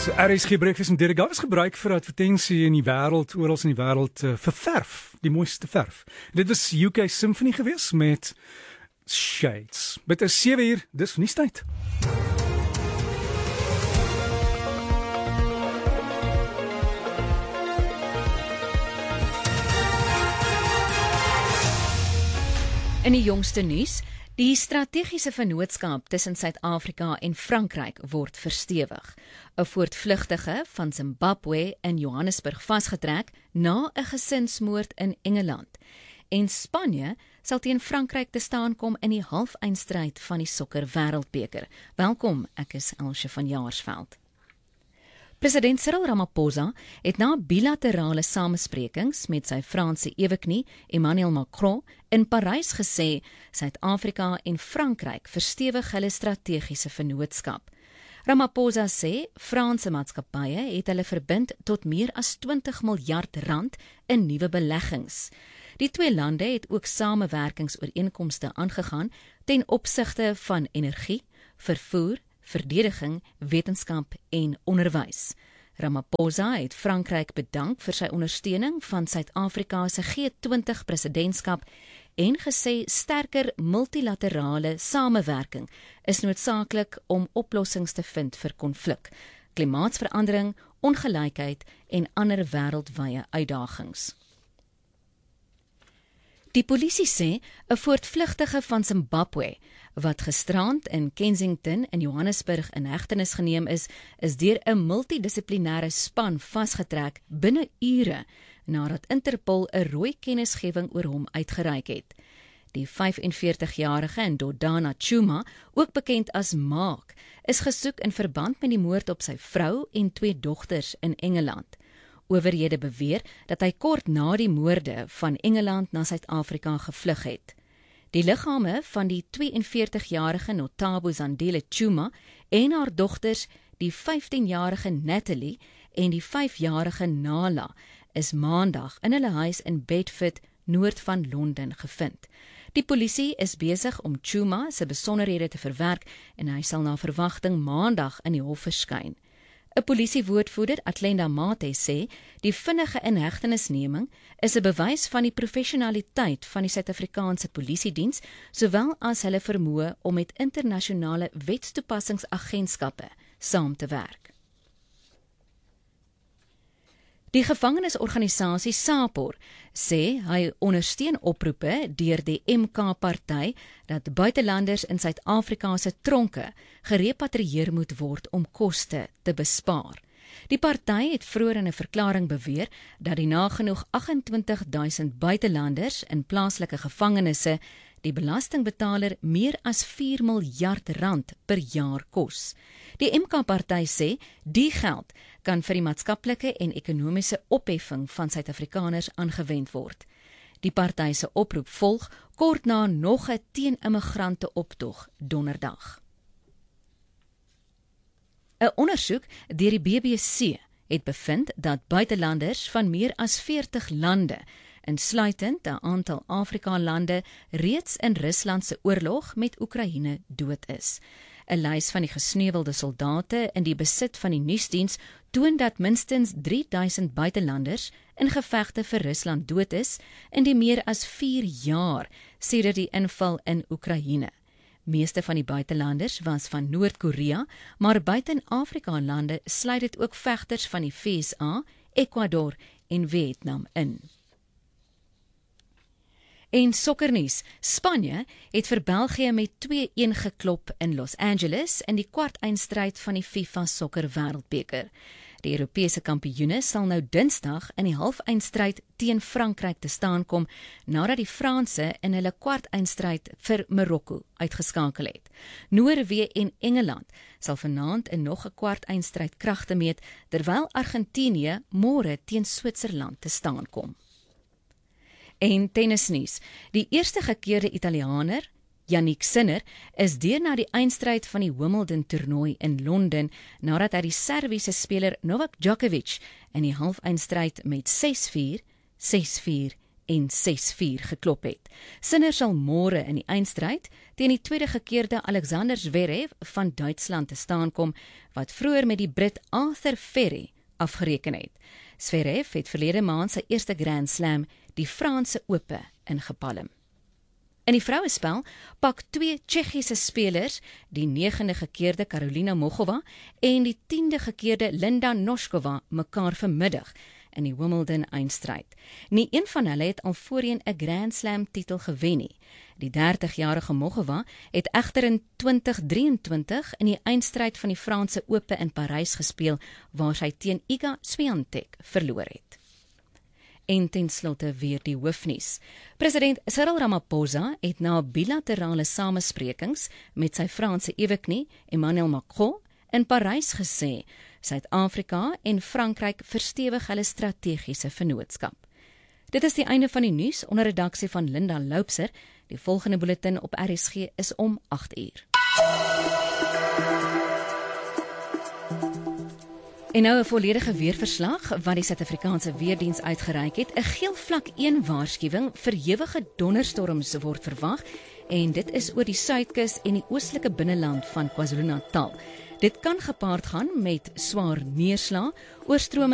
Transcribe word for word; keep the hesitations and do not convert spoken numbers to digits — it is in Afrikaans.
So R S G breakfast en Derek is gebruik vir advertensie in die wêreld, oral in die wêreld uh, vir verf, die mooiste verf. Dit was U K Symphony gewees met Shades. Met 'n sewe uur, dis nuustyd. In die jongste nuus, die strategiese vennootskap tussen Suid-Afrika en Frankryk word verstewig. 'n Voortvlugtige van Zimbabwe in Johannesburg vasgetrek na 'n gesinsmoord in Engeland. En Spanje sal teen Frankryk te staan kom in die halfeindstryd van die sokker wêreldbeker. Welkom, ek is Elsje van Jaarsveld. President Cyril Ramaphosa het na bilaterale samesprekings met sy Franse eweknie Emmanuel Macron in Parys gesê Suid-Afrika en Frankryk verstewig hulle strategiese vennootskap. Ramaphosa sê Franse maatskappye het hulle verbind tot meer as twintig miljard rand in nuwe beleggings. Die twee lande het ook samewerkingsooreenkomste aangegaan ten opsigte van energie, vervoer, verdediging, wetenskap en onderwys. Ramaphosa het Frankryk bedank vir sy ondersteuning van Suid-Afrika se G twintig presidentskap en gesê sterker multilaterale samewerking is noodsaaklik om oplossings te vind vir konflik, klimaatsverandering, ongelykheid en ander wêreldwye uitdagings. Die polisie sê 'n voortvlugtige van Zimbabwe wat gisterand in Kensington in Johannesburg in hegtenis geneem is, is deur 'n multidissiplinêre span vasgetrek binne ure nadat Interpol 'n rooi kennisgewing oor hom uitgereik het. Die vyf-en-veertig-jarige Ndodana Chuma, ook bekend as Mark, is gesoek in verband met die moord op sy vrou en twee dogters in Engeland. Owerhede beweer dat hy kort na die moorde van Engeland na Suid-Afrika gevlug het. Die liggame van die twee-en-veertig-jarige Notabo Zandile Chuma en haar dogters, die vyftien-jarige Natalie en die vyf-jarige Nala, is maandag in hulle huis in Bedford, noord van Londen, gevind. Die polisie is besig om Chuma se besonderhede te verwerk en hy sal na verwagting maandag in die hof verskyn. 'n Polisiewoordvoerder, Atlenda Mate, sê die vinnige inhegtenisneming is 'n bewys van die professionaliteit van die Suid-Afrikaanse Polisiediens, sowel as hulle vermoë om met internasionale wetstoepassingsagentskappe saam te werk. Die gevangenisorganisasie SAPOR sê hy ondersteun oproepe deur die M K-party dat buitelanders in Suid-Afrika se tronke gerepatrieer moet word om koste te bespaar. Die party het vroeër in 'n verklaring beweer dat die nagenoeg agt-en-twintig duisend buitelanders in plaaslike gevangenisse die belastingbetaler meer as vier miljard rand per jaar kos. Die M K-party sê die geld kan vir die maatskaplike en ekonomiese opheffing van Suid-Afrikaners aangewend word. Die party se oproep volg kort na nog 'n teen-immigrante optog donderdag. 'n Ondersoek deur die B B C het bevind dat buitelanders van meer as veertig lande, insluitend 'n aantal Afrika-lande, reeds in Rusland se oorlog met Oekraïne dood is. 'n Lys van die gesneuwelde soldate in die besit van die nuusdiens toon dat minstens drie duisend buitelanders in gevegte vir Rusland dood is in die meer as vier jaar sedert die inval in Oekraïne. Meeste van die buitelanders was van Noord-Korea, maar buiten Afrika-lande sluit dit ook vegters van die V S A, Ecuador en Vietnam in. En sokkernuus, Spanje het vir België met twee-een geklop in Los Angeles in die kwartfinale van die FIFA sokker wêreldbeker. Die Europese kampioene sal nou Dinsdag in die halfeindstryd teen Frankryk te staan kom, nadat die Franse in hulle kwartfinale vir Marokko uitgeskakel het. Noorwe en Engeland sal vanaand in nog 'n kwartfinale kragte meet, terwyl Argentinië môre teen Switserland te staan kom. En tennisnuus, die eerste gekeerde Italianer, Jannik Sinner, is deur na die eindstryd van die Wimbledon-toernooi in Londen, nadat hy die Serviese speler Novak Djokovic in die halfeindstryd met ses vier, ses vier en ses vier geklop het. Sinner sal môre in die eindstryd teen die tweede gekeerde Alexander Zverev van Duitsland te staan kom, wat vroeër met die Brit Arthur Ferry afgereken het. Zverev het verlede maand sy eerste Grand Slam, die Franse Ope, ingepalm. In die vrouespel pak twee Tsjechiese spelers, die negende gekeerde Karolina Muchova en die tiende gekeerde Linda Noskova, mekaar vanmiddag in die Wimbledon eindstryd. Nie een van hulle het al voorheen 'n Grand Slam titel gewen nie. Die dertigjarige Muchova het egter in twintig drieëntwintig in die eindstryd van die Franse Ope in Parys gespeel, waar sy teen Iga Swiatek verloor het. En ten slotte weer die hoofnuus. President Cyril Ramaphosa het na bilaterale samesprekings met sy Franse eweknie Emmanuel Macron in Parys gesê, Suid-Afrika en Frankryk verstewig hulle strategiese vennootskap. Dit is die einde van die nuus onder redaksie van Linda Loubser. Die volgende bulletin op R S G is om agt uur. En nou 'n volledige weerverslag wat die Suid-Afrikaanse Weerdiens uitgereik het. 'n Geel vlak een waarskuwing vir ewige donderstorms word verwag en dit is oor die suidkus en die oostelike binneland van KwaZulu-Natal. Dit kan gepaard gaan met swaar neerslae, oorstrome